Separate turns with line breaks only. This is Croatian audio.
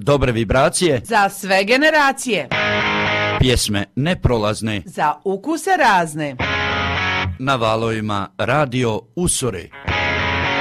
dobre vibracije,
za sve generacije,
pjesme neprolazne,
za ukuse razne.
Na valovima Radio Usore.